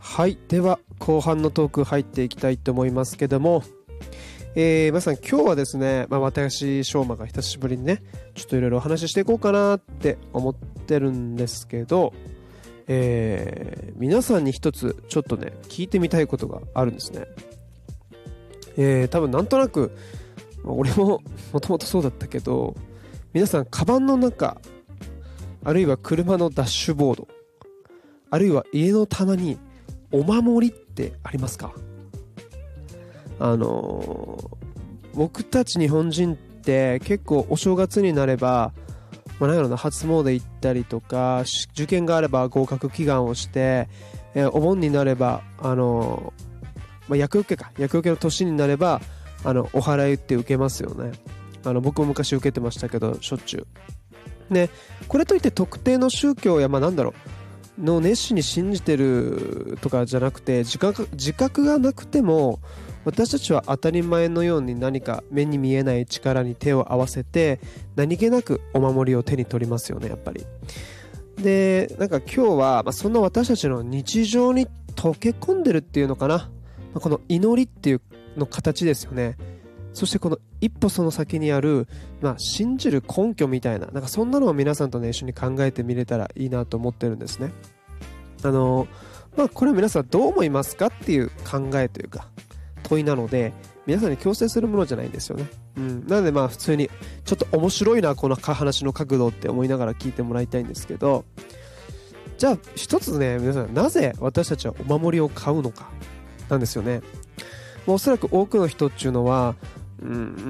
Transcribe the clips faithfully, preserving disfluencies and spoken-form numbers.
はい。では、後半のトーク入っていきたいと思いますけども、えー、皆さん今日はですね、まあ、私、翔馬が久しぶりにね、ちょっといろいろお話ししていこうかなって思ってるんですけど、えー、皆さんに一つちょっとね、聞いてみたいことがあるんですね。えー、多分なんとなく、俺ももともとそうだったけど、皆さん、カバンの中、あるいは車のダッシュボード、あるいは家の棚にお守りってありますか？あのー僕たち日本人って結構お正月になれば、まあ、なんやろな、初詣行ったりとか、し受験があれば合格祈願をして、えーお盆になれば、あのーまあ、厄除けか、厄除けの年になれば、あの、お祓いって受けますよね。あの、僕も昔受けてましたけど、しょっちゅう。ね、これといって特定の宗教や、まあなんだろう、の熱心に信じてるとかじゃなくて、自覚、自覚がなくても、私たちは当たり前のように何か目に見えない力に手を合わせて、何気なくお守りを手に取りますよね、やっぱり。で、なんか今日は、まあ、そんな私たちの日常に溶け込んでるっていうのかな。まあこの祈りっていうの形ですよね。そしてこの一歩その先にある、まあ、信じる根拠みたいな、なんかそんなのを皆さんとね、一緒に考えてみれたらいいなと思ってるんですね。あの、まあ、これは皆さんどう思いますかっていう考えというか、問いなので、皆さんに強制するものじゃないんですよね。うん。なのでまあ、普通に、ちょっと面白いな、この話の角度って思いながら聞いてもらいたいんですけど、じゃあ、一つね、皆さん、なぜ私たちはお守りを買うのか、なんですよね。まあおそらく多くの人っていうのは、うん、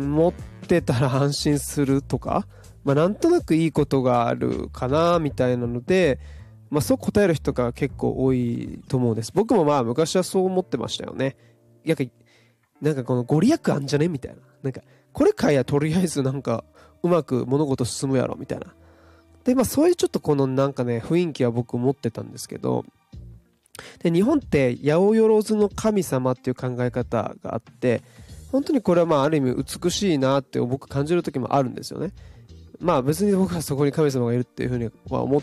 持ってたら安心するとか、まあ、なんとなくいいことがあるかなみたいなので、まあ、そう答える人が結構多いと思うんです。僕もまあ昔はそう思ってましたよね。なんか、なんかこのご利益あんじゃねみたいな。なんか、これ買いやとりあえずなんかうまく物事進むやろみたいな。で、まあそういうちょっとこのなんかね、雰囲気は僕持ってたんですけど、で、日本って八百万の神様っていう考え方があって、本当にこれはまあある意味美しいなって僕感じる時もあるんですよね。まあ別に僕はそこに神様がいるっていうふうには思っ